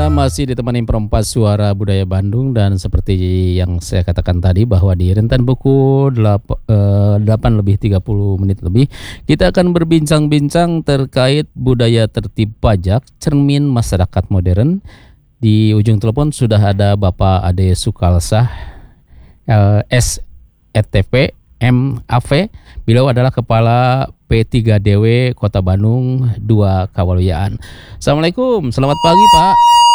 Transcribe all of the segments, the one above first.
Kita masih ditemani perempat suara budaya Bandung dan seperti yang saya katakan tadi bahwa di rentan buku 8 lebih 30 menit lebih kita akan berbincang-bincang terkait budaya tertib pajak cermin masyarakat modern. Di ujung telepon sudah ada Bapak Ade Sukalsah SETP MAV. Beliau adalah Kepala P3DW Kota Bandung 2 Kawaluyaan. Assalamualaikum, selamat pagi Pak.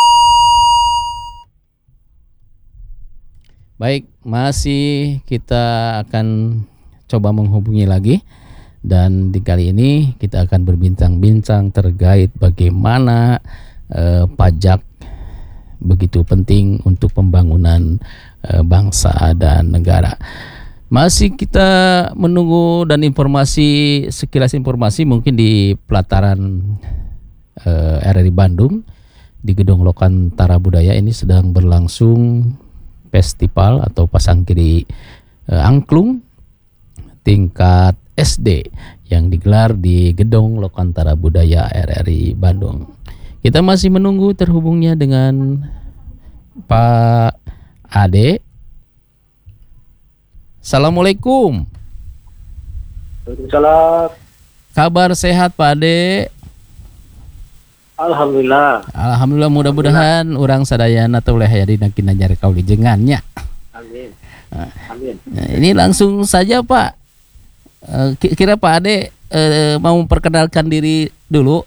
Baik, masih kita akan coba menghubungi lagi. Dan di kali ini kita akan berbincang-bincang terkait bagaimana pajak begitu penting untuk pembangunan bangsa dan negara. Masih kita menunggu dan sekilas informasi mungkin di pelataran RRI Bandung di Gedung Lokantara Budaya ini sedang berlangsung festival atau pasang kiri angklung tingkat SD yang digelar di Gedung Lokantara Budaya RRI Bandung. Kita masih menunggu terhubungnya dengan Pak Ade. Assalamualaikum. Waalaikumsalam. Kabar sehat Pak Ade? Alhamdulillah. Alhamdulillah, mudah-mudahan orang sadayana teh oleh aya dina kinanjar kaulijengannya. Amin. Amin. Nah, ini langsung saja Pak. Kira Pak Ade mau memperkenalkan diri dulu.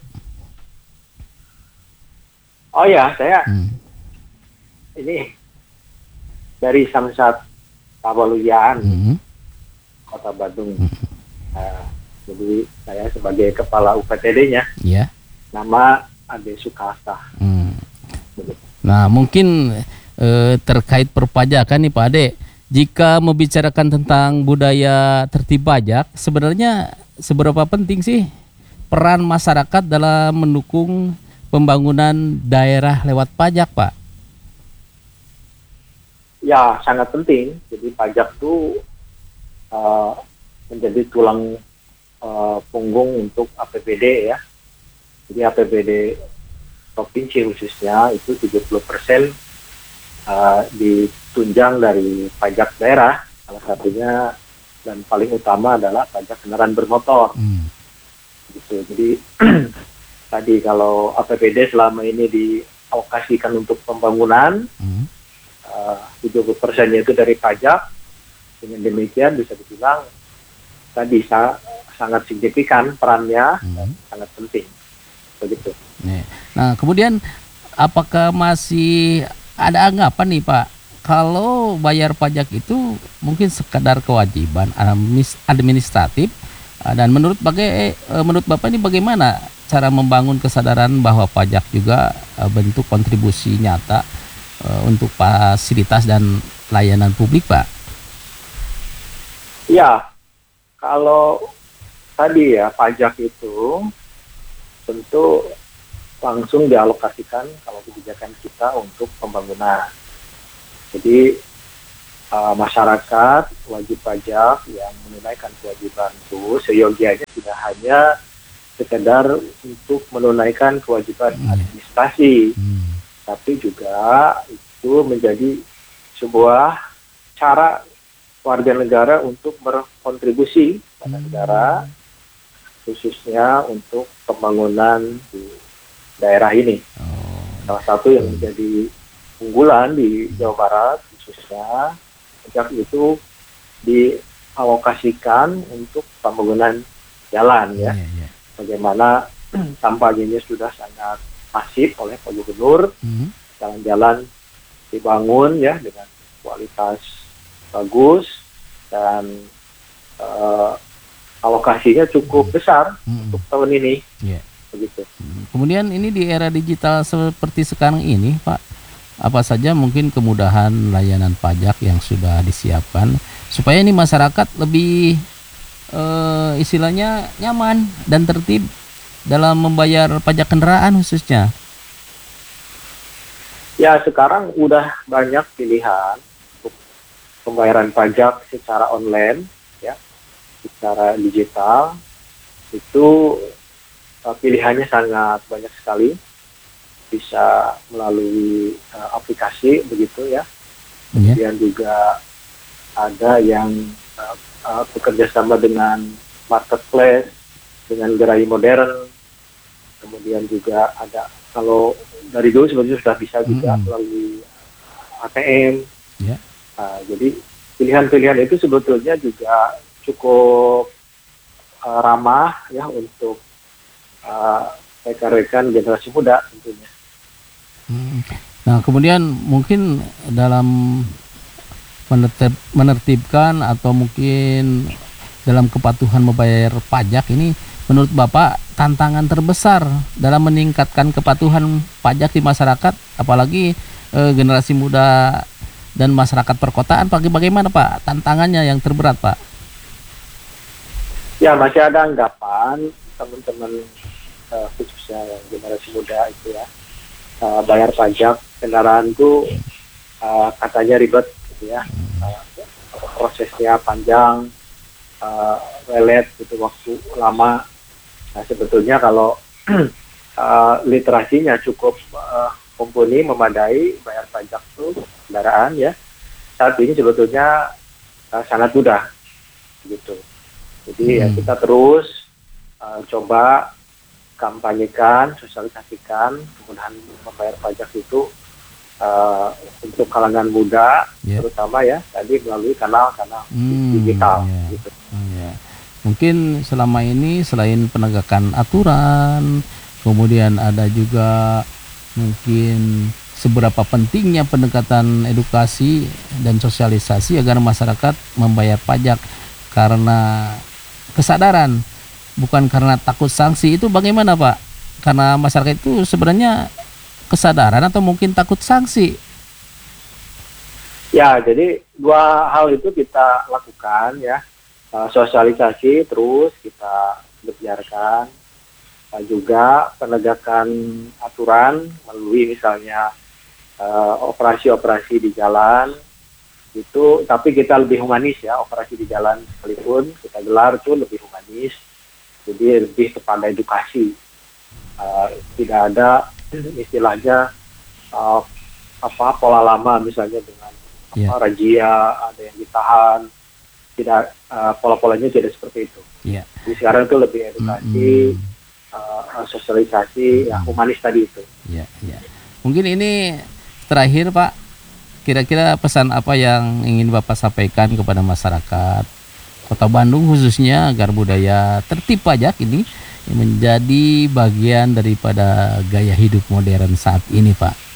Oh ya, saya ini dari Samsat Kawaluyaan, Kota Bandung. Jadi saya sebagai kepala UPTD-nya, Ya. nama Ade Sukalsah. Nah, mungkin terkait perpajakan nih Pak Ade, jika membicarakan tentang budaya tertib pajak, sebenarnya seberapa penting sih peran masyarakat dalam mendukung pembangunan daerah lewat pajak, Pak? Ya, sangat penting. Jadi pajak itu menjadi tulang punggung untuk APBD ya. Jadi APBD provinsi khususnya itu 70% ditunjang dari pajak daerah. Salah satunya dan paling utama adalah pajak kendaraan bermotor. Gitu. Jadi tadi kalau APBD selama ini dialokasikan untuk pembangunan, 70%-nya itu dari pajak. Dengan demikian bisa dibilang tadi sangat signifikan perannya dan sangat penting. Begitu. Nah, kemudian apakah masih ada anggapan nih Pak, kalau bayar pajak itu mungkin sekadar kewajiban administratif, dan menurut Bapak ini bagaimana cara membangun kesadaran bahwa pajak juga bentuk kontribusi nyata untuk fasilitas dan layanan publik, Pak? Ya, kalau tadi ya pajak itu tentu langsung dialokasikan kalau kebijakan kita untuk pembangunan. Jadi masyarakat wajib pajak yang menunaikan kewajiban itu seyogianya tidak hanya sekedar untuk menunaikan kewajiban administrasi, tapi juga itu menjadi sebuah cara warga negara untuk berkontribusi pada negara, khususnya untuk pembangunan di daerah ini. Salah satu yang menjadi unggulan di Jawa Barat khususnya, pajak itu dialokasikan untuk pembangunan jalan ya. Bagaimana kampanyenya sudah sangat masif oleh Pak Gubernur, jalan-jalan dibangun ya dengan kualitas bagus dan alokasinya cukup besar untuk tahun ini. Begitu. Kemudian ini di era digital seperti sekarang ini, Pak, apa saja mungkin kemudahan layanan pajak yang sudah disiapkan supaya ini masyarakat lebih istilahnya nyaman dan tertib dalam membayar pajak kendaraan khususnya? Ya, sekarang udah banyak pilihan untuk pembayaran pajak secara online ya, secara digital. Itu pilihannya sangat banyak sekali. bisa melalui aplikasi begitu ya. Iya. Kemudian juga ada yang bekerja sama dengan marketplace, dengan gerai modern. Kemudian juga ada, kalau dari dulu sebenarnya sudah bisa juga melalui ATM. Ya. Jadi pilihan-pilihan itu sebetulnya juga cukup ramah ya untuk rekan-rekan generasi muda tentunya. Nah, kemudian mungkin dalam menertibkan atau mungkin dalam kepatuhan membayar pajak ini, menurut Bapak tantangan terbesar dalam meningkatkan kepatuhan pajak di masyarakat, apalagi generasi muda dan masyarakat perkotaan, bagaimana Pak tantangannya yang terberat, Pak? Ya, masih ada anggapan teman-teman khususnya yang generasi muda itu ya, bayar pajak kendaraan itu katanya ribet gitu ya, prosesnya panjang, lelet gitu, waktu lama. Nah, sebetulnya kalau literasinya cukup mumpuni, memadai, bayar pajak itu kendaraan ya, saat ini sebetulnya sangat mudah gitu. Jadi ya kita terus coba kampanyekan, sosialisasikan kemudahan membayar pajak itu untuk kalangan muda, terutama ya tadi melalui kanal-kanal digital. Gitu. Mungkin selama ini selain penegakan aturan, kemudian ada juga mungkin seberapa pentingnya pendekatan edukasi dan sosialisasi agar masyarakat membayar pajak karena kesadaran, bukan karena takut sanksi. Itu bagaimana Pak? Karena masyarakat itu sebenarnya kesadaran atau mungkin takut sanksi? Ya, jadi dua hal itu kita lakukan ya. Sosialisasi terus kita biarkan, juga penegakan aturan melalui misalnya operasi-operasi di jalan itu, tapi kita lebih humanis ya, operasi di jalan sekalipun kita gelar itu lebih humanis, jadi lebih kepada edukasi, tidak ada istilahnya pola lama misalnya dengan razia, ada yang ditahan, tidak, pola-polanya tidak seperti itu. Jadi sekarang itu lebih edukasi, sosialisasi, ya humanis tadi itu. Mungkin ini terakhir Pak, kira-kira pesan apa yang ingin Bapak sampaikan kepada masyarakat Kota Bandung khususnya agar budaya tertib pajak ini menjadi bagian daripada gaya hidup modern saat ini, Pak?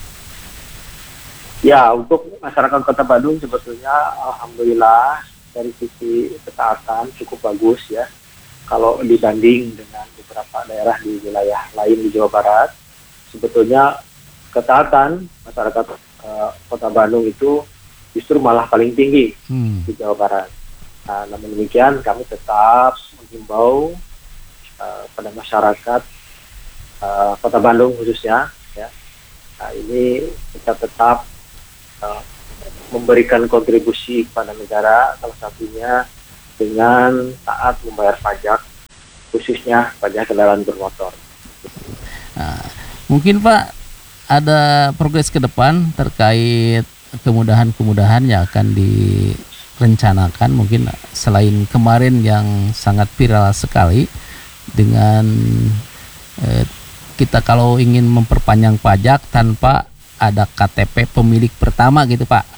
Ya, untuk masyarakat Kota Bandung sebetulnya alhamdulillah dari sisi ketaatan cukup bagus ya. Kalau dibanding dengan beberapa daerah di wilayah lain di Jawa Barat, sebetulnya ketaatan masyarakat Kota Bandung itu justru malah paling tinggi di Jawa Barat. Nah, namun demikian kami tetap menghimbau pada masyarakat Kota Bandung khususnya ya. Nah, ini kita tetap memberikan kontribusi kepada negara, salah satunya dengan taat membayar pajak, khususnya pajak kendaraan bermotor. Nah, mungkin Pak ada progres ke depan terkait kemudahan-kemudahan yang akan direncanakan, mungkin selain kemarin yang sangat viral sekali dengan kita kalau ingin memperpanjang pajak tanpa ada KTP pemilik pertama gitu Pak.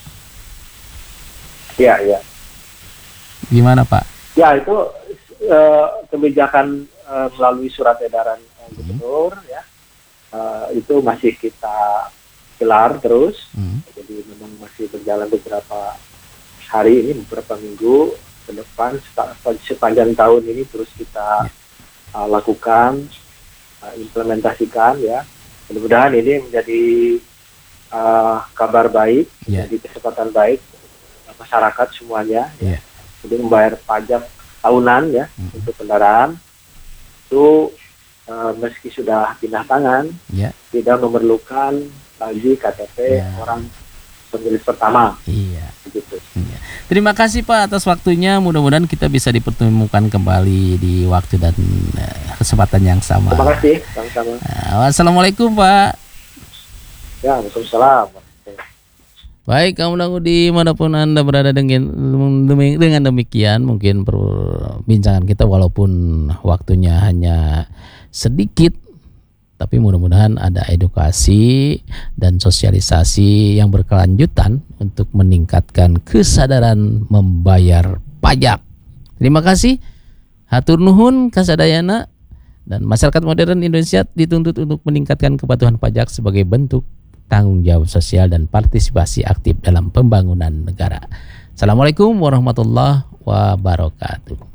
Iya. Gimana Pak? Ya, itu kebijakan melalui surat edaran gubernur ya, itu masih kita gelar terus. Jadi memang masih berjalan beberapa hari ini, beberapa minggu ke depan, sepanjang tahun ini terus kita lakukan, implementasikan ya. Mudah-mudahan ini menjadi kabar baik, jadi kesempatan baik masyarakat semuanya ya. Jadi membayar pajak tahunan ya untuk kendaraan itu meski sudah pindah tangan tidak memerlukan lagi KTP orang pemilik pertama. Begitu. Terima kasih Pak atas waktunya, mudah-mudahan kita bisa dipertemukan kembali di waktu dan kesempatan yang sama. Terima kasih, sama-sama. Wassalamualaikum Pak. Ya, Waalaikumsalam. Baik, kamu nanggu dimanapun Anda berada, dengan demikian mungkin perbincangan kita walaupun waktunya hanya sedikit, tapi mudah-mudahan ada edukasi dan sosialisasi yang berkelanjutan untuk meningkatkan kesadaran membayar pajak. Terima kasih. Hatur nuhun kasadayana. Dan masyarakat modern Indonesia dituntut untuk meningkatkan kepatuhan pajak sebagai bentuk tanggung jawab sosial dan partisipasi aktif dalam pembangunan negara. Assalamualaikum warahmatullahi wabarakatuh.